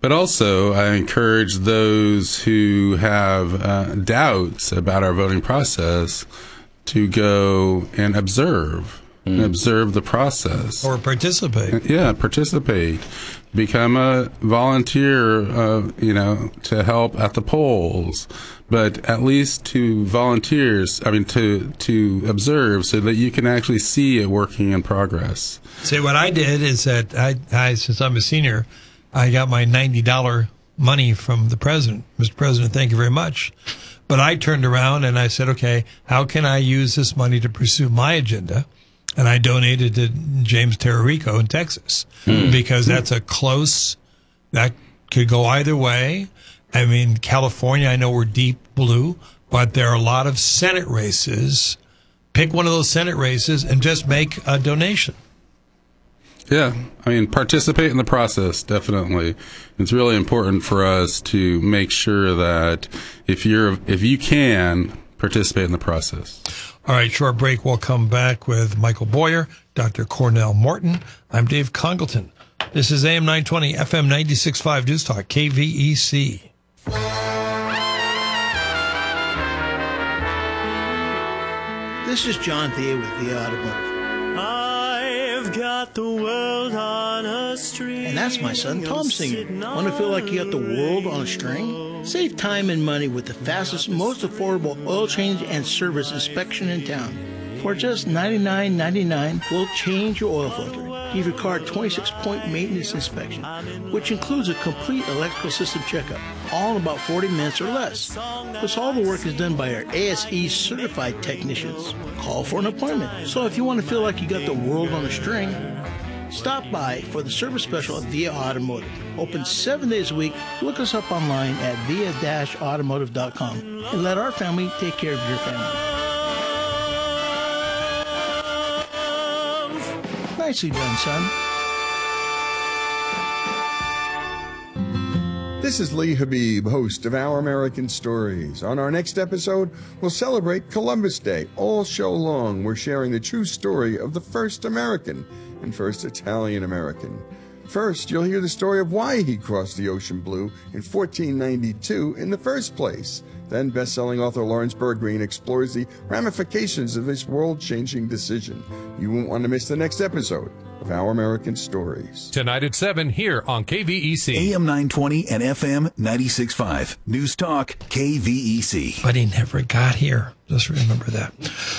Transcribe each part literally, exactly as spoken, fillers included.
But also, I encourage those who have uh, doubts about our voting process to go and observe, mm. and observe the process. Or participate. Yeah, participate. Become a volunteer, uh, you know, to help at the polls. But at least to volunteers, I mean, to, to observe so that you can actually see it working in progress. See, what I did is that I, I since I'm a senior, I got my ninety dollars money from the president. Mister President, thank you very much. But I turned around and I said, okay, how can I use this money to pursue my agenda? And I donated to James Tararico in Texas mm. because that's a close, that could go either way. I mean, California, I know we're deep blue, but there are a lot of Senate races. Pick one of those Senate races and just make a donation. Yeah, I mean, participate in the process, definitely. It's really important for us to make sure that if you're, if you can, participate in the process. All right, short break. We'll come back with Michael Boyer, Doctor Cornell Morton. I'm Dave Congleton. This is A M nine twenty, F M ninety-six point five News Talk, K V E C. This is John Thea with Thea Automotive. I've got the world on a string. And that's my son Tom singing. Want to feel like you got the world on a string? Save time and money with the fastest, most affordable oil change and service inspection in town. For just ninety-nine ninety-nine, we'll change your oil filter, give your car a twenty-six point maintenance inspection, which includes a complete electrical system checkup, all in about forty minutes or less. Plus, all the work is done by our A S E certified technicians. Call for an appointment. So if you want to feel like you got the world on a string, stop by for the service special at Via Automotive. Open seven days a week. Look us up online at via dash automotive dot com and let our family take care of your family. Nicely done, son. This is Lee Habib, host of Our American Stories. On our next episode, we'll celebrate Columbus Day. All show long, we're sharing the true story of the first American and first Italian American. First, you'll hear the story of why he crossed the ocean blue in fourteen ninety-two in the first place. Then best-selling author Lawrence Bergreen explores the ramifications of this world-changing decision. You won't want to miss the next episode of Our American Stories. Tonight at seven here on K V E C. A M nine twenty and F M ninety-six point five. News Talk, K V E C. But he never got here. Just remember that.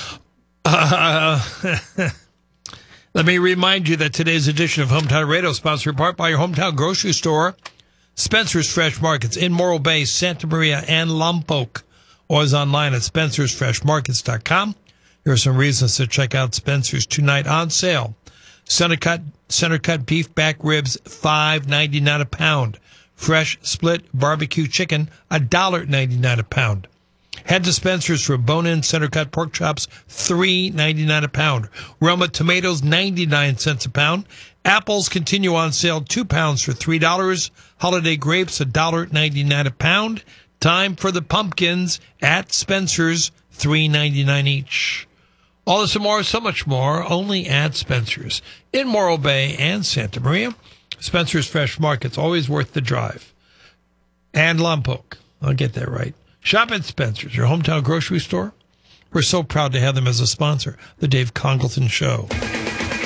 Uh, let me remind you that today's edition of Hometown Radio is sponsored in part by your hometown grocery store, Spencer's Fresh Markets in Morro Bay, Santa Maria, and Lompoc. Always online at spencers fresh markets dot com. Here are some reasons to check out Spencer's tonight on sale. Center cut, center cut beef back ribs, five ninety-nine a pound. Fresh split barbecue chicken, one dollar ninety-nine a pound. Head to Spencer's for bone-in center cut pork chops, three ninety-nine a pound. Roma tomatoes, ninety-nine cents a pound. Apples continue on sale, two pounds for three dollars. Holiday grapes, one dollar ninety-nine a pound. Time for the pumpkins at Spencer's, three ninety-nine each. All this and more, so much more, only at Spencer's in Morro Bay and Santa Maria. Spencer's Fresh Market's always worth the drive. And Lompoc. I'll get that right. Shop at Spencer's, your hometown grocery store. We're so proud to have them as a sponsor, the Dave Congleton Show.